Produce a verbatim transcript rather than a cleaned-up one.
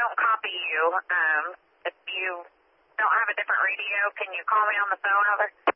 don't copy you. Um, if you don't have a different radio, can you call me on the phone over?